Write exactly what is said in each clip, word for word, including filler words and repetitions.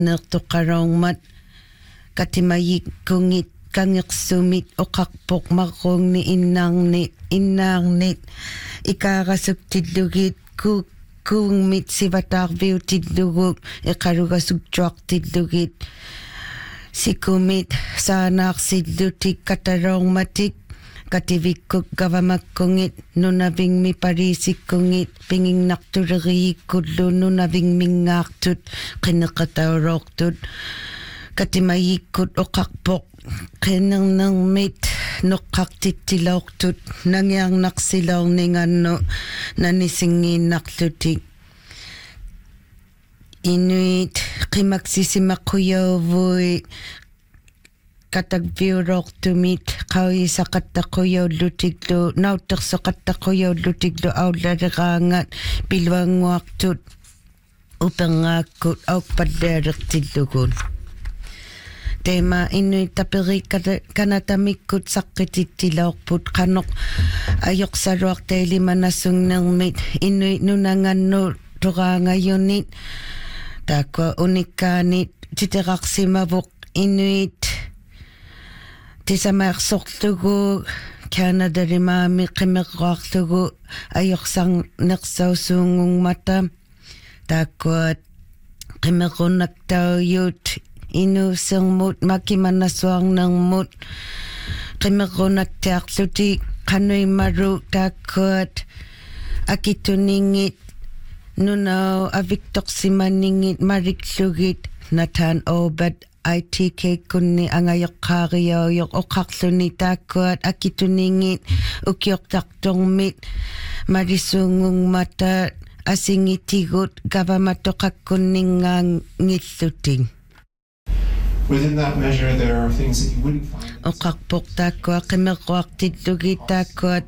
nertuqarongmat katimayik kungit kangiqsumit oqarpoq marrungni innaarni innaarnit ikaarasuktillugit ku kuungmit sivataarviutilluguk iqalugasuktuartillugit sikumit saanaarsillutik katalormatik kativikkuk gavamakkungit nunavingmi parisikkungit pingingnartuleriikkullu nunavingmingaartut qineqataulortut katimayikkut oqarpoq qinernermit noqqartittilaortut nangiarnarsilaorningannu nanisingiinnarlutik inuit qimaksisimaqquyavui katakviulortumit qawisaqattaquyullutiklu nauttersoqattaquyullutiklu aullaleraangat piluanguartut upenngaakkut aukpallealertillugun tema inuit taperik kanatamikkut saqqitittilaorput qanoq ayoqsaluartailimanassungnermit inuit nunangannu toraangayunit taakua unikkaanit titeraqsimavuq inuit tisamaersorlugu Canada-limaami qimeqquarlugu ayoqsarnersausuungungmata taakkuat qimequnaktauyut inuusermut makimanassuarnermut qimequnaktiarlutik qanuimaru taakkuat akituningit nunau aviktorsimaningit mariklugit Nathan Obad I T K kunni angayoqqaariauyoq oqarluni taakkuat akituningit ukiortartormit malisuungungmata asingitigut gavamatoqakkunningaangilluting. Within that measure, there are things that you wouldn't find. Oqarpoq taakkua qimeqquartillugit taakkuat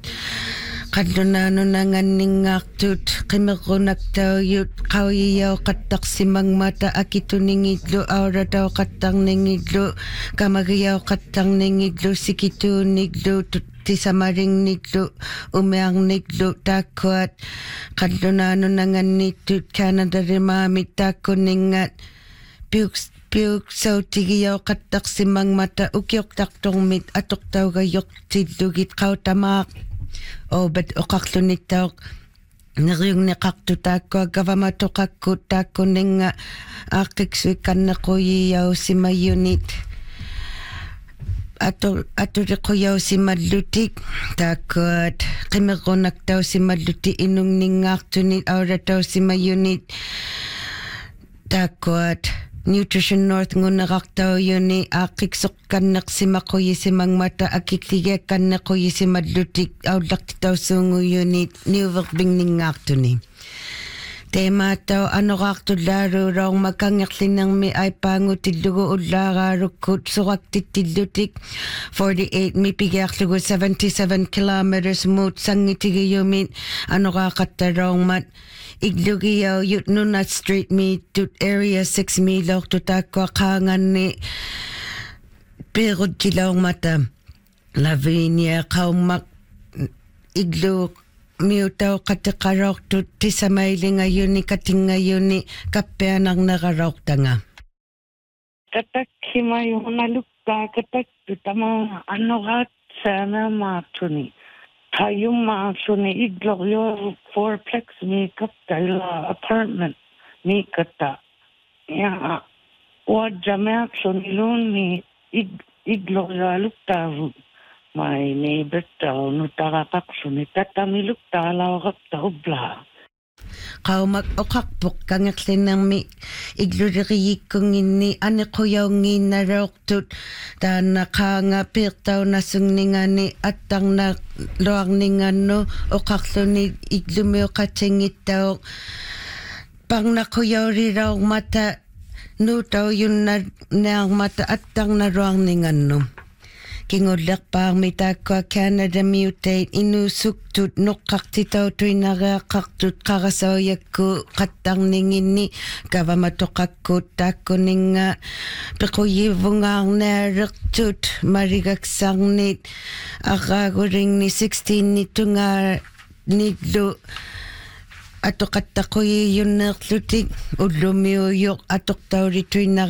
qallunaanunanganningaartut qimeqqunaktauyyut qawiyaoqattarsimangmata akituningitlu aulatauqattarningitlu kamagiyaoqattarningitlu sikituunniklu tisamaringniklu umiarniklu taakkuat qallunaanunangannittut Canada-limaamit taakkunningat piuks piuk sautigiyaoqattarsimangmata ukiortartormit atoqtaugayortillugit qautamaaq Obad oqarlunittauq neriugneqartu taakkua gavamatoqakkut taakkunninga aaqqiksuikkannequyiausimayunit atu atuliquyausimallutik taakkuat qimeqqunaktausimalluti inungningaartunit aulatausimayunit taakkuat Nutrition North ngunerartauyuni aaqqiksoqqanneqsimaqquyisimangmata akikligiakkannequyisimallutik aullartitausuunguyunit niuverpingningaartuni teemaattau anoraartullaaluulaorma kangerlinermi aipaangutillugu ullaaraalukkut soraktittillutik forty-eight mipigiarlugu seventy-seven kilometers muut sangitigiyumit anoraaqattaloormat iglugiau yut Nunat Street mi tut area six milortu taakkua qaanganni peruttilaormata Lavinia qaummaq iglu miutau qatiqaloortut tisamailingayuni katingayuni kappeanarneraloortanga katakkimayunalukka katakku tama anoraat saanamaartuni Kayummaartuni iglorio fourplex mi kaptaila apartment mi kata ya wajamaartuni luni iglorialuktavu my neighbor tau nutaraqaqsuni tatamiluktaalaorapta ubla qaumak oqarpoq kangerlinermi igluleriikkunginni anequyaungiinnaloortut taanna qaanga piirtaunassungningani attarna loarningannu oqarluni iglumioqatingittauq parnaquyaulilormata nuutauyunna nearmata attarnaluarningannu kingullerpaarmi taakkua Canada Mutate inuusuktut noqqartitautuinariaqqartut qarasaujakku qattarninginni gavamatoqakkut taakkuninga pequyivungaarnealertut marigaksarnit arraaguringni sixteen nitunga nillu atoqattaquyiyunneerlutik ullumiuyoq atoqtaulituinari